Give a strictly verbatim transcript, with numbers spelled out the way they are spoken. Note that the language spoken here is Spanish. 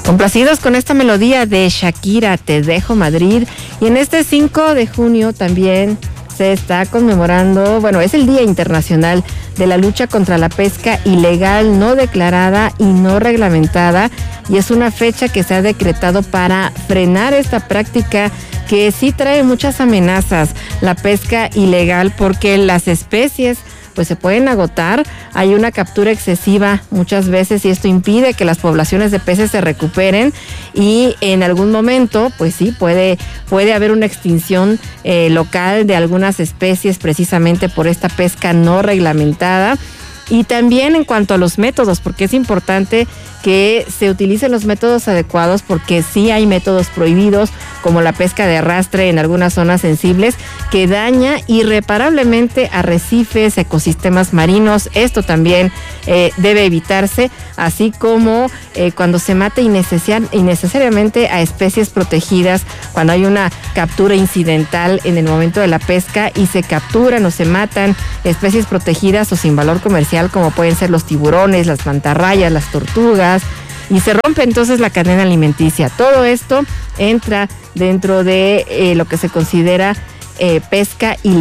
Complacidos con esta melodía de Shakira, Te Dejo Madrid. Y en este cinco de junio también se está conmemorando, bueno, es el Día Internacional de la Lucha contra la Pesca Ilegal, no declarada y no reglamentada. Y es una fecha que se ha decretado para frenar esta práctica que sí trae muchas amenazas, la pesca ilegal, porque las especies pues se pueden agotar, hay una captura excesiva muchas veces y esto impide que las poblaciones de peces se recuperen y en algún momento, pues sí, puede, puede haber una extinción eh, local de algunas especies precisamente por esta pesca no reglamentada. Y también en cuanto a los métodos, porque es importante que se utilicen los métodos adecuados, porque sí hay métodos prohibidos, como la pesca de arrastre en algunas zonas sensibles, que daña irreparablemente arrecifes, ecosistemas marinos. Esto también eh, debe evitarse, así como eh, cuando se mate innecesar- innecesariamente a especies protegidas, cuando hay una captura incidental en el momento de la pesca y se capturan o se matan especies protegidas o sin valor comercial, como pueden ser los tiburones, las mantarrayas, las tortugas, y se rompe entonces la cadena alimenticia. Todo esto entra dentro de eh, lo que se considera eh, pesca ilegal.